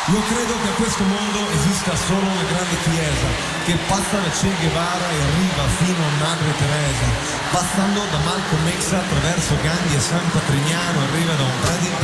Io credo che a questo mondo esista solo una grande chiesa che passa da Che Guevara e arriva fino a Madre Teresa, passando da Malcolm X attraverso Gandhi e San Patrignano, arriva da un prete